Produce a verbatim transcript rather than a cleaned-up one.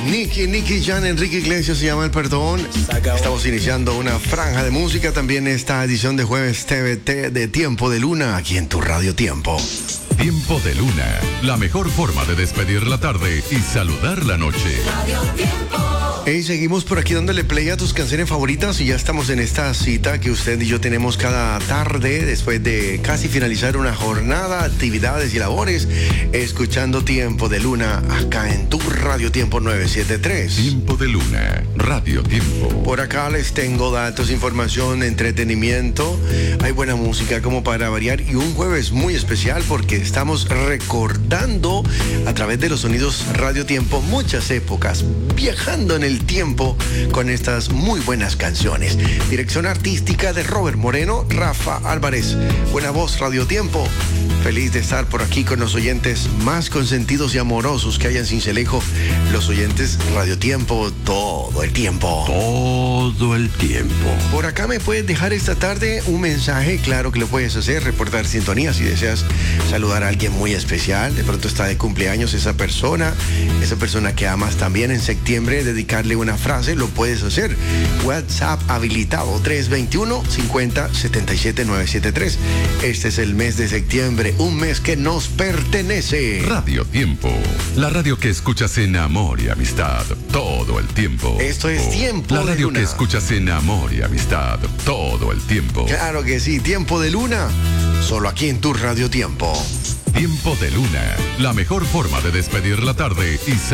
Nicky, Nicky Jan, Enrique Iglesias se llama El Perdón. Estamos iniciando una franja de música. También esta edición de jueves T V T de Tiempo de Luna, aquí en tu Radio Tiempo. Tiempo de Luna, la mejor forma de despedir la tarde y saludar la noche. Radio Tiempo. Hey, seguimos por aquí dándole play a tus canciones favoritas y ya estamos en esta cita que usted y yo tenemos cada tarde después de casi finalizar una jornada, actividades y labores, escuchando Tiempo de Luna acá en tu Radio Tiempo novecientos setenta y tres. Tiempo de Luna, Radio Tiempo. Por acá les tengo datos, información, entretenimiento. Hay buena música como para variar y un jueves muy especial porque estamos recordando a través de los sonidos Radio Tiempo muchas épocas, viajando en el tiempo con estas muy buenas canciones. Dirección artística de Robert Moreno, Rafa Álvarez. Buena voz, Radio Tiempo. Feliz de estar por aquí con los oyentes más consentidos y amorosos que hay en Sincelejo. Los oyentes Radio Tiempo todo el tiempo. Todo el tiempo. Por acá me puedes dejar esta tarde un mensaje, claro que lo puedes hacer, reportar sintonía si deseas saludar a alguien muy especial, de pronto está de cumpleaños esa persona, esa persona que amas también en septiembre, dedicarle una frase, lo puedes hacer. WhatsApp habilitado tres dos uno, cincuenta, setenta y siete, novecientos setenta y tres. Este es el mes de septiembre, un mes que nos pertenece. Radio Tiempo, la radio que escuchas en amor y amistad todo el tiempo. Esto es Tiempo La de radio Luna. que escuchas en amor y amistad todo el tiempo. Claro que sí, Tiempo de Luna, solo aquí en tu Radio Tiempo. Tiempo de Luna, la mejor forma de despedir la tarde y salir